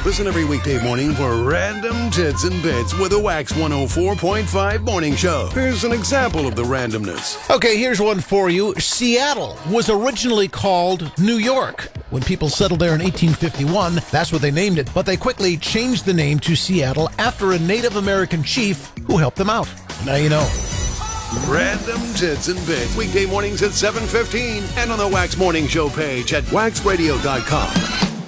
Listen every weekday morning for Random Tits and Bits with the Wax 104.5 Morning Show. Here's an example of the randomness. Okay, here's one for you. Seattle was originally called New York. When people settled there in 1851, that's what they named it. But they quickly changed the name to Seattle after a Native American chief who helped them out. Now you know. Random Tits and Bits, weekday mornings at 7:15 and on the Wax Morning Show page at waxradio.com.